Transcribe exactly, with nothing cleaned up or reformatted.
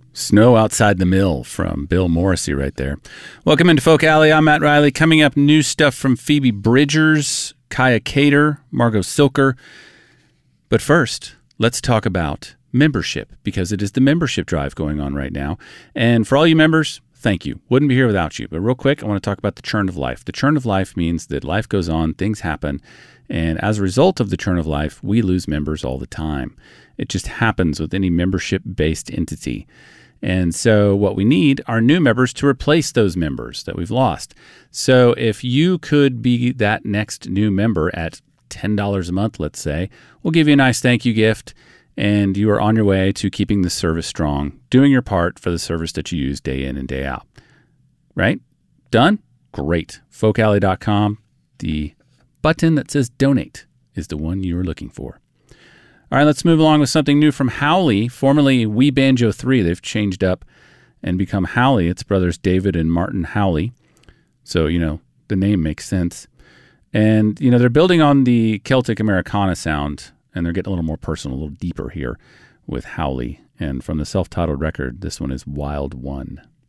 Snow Outside the Mill from Bill Morrissey right there. Welcome into Folk Alley. I'm Matt Riley. Coming up, new stuff from Phoebe Bridgers, Kaya Cater, Margot Silker. But first, let's talk about membership, because it is the membership drive going on right now. And for all you members, thank you. Wouldn't be here without you. But real quick, I want to talk about the churn of life. The churn of life means that life goes on, things happen, and as a result of the churn of life, we lose members all the time. It just happens with any membership-based entity. And so what we need are new members to replace those members that we've lost. So if you could be that next new member at ten dollars a month, let's say, we'll give you a nice thank you gift, and you are on your way to keeping the service strong, doing your part for the service that you use day in and day out. Right? Done? Great. folk alley dot com. The button that says donate is the one you were looking for. All right, let's move along with something new from Howley, formerly We Banjo three. They've changed up and become Howley. It's brothers David and Martin Howley. So, you know, the name makes sense. And, you know, they're building on the Celtic Americana sound, and they're getting a little more personal, a little deeper here with Howley. And from the self-titled record, this one is Wild One.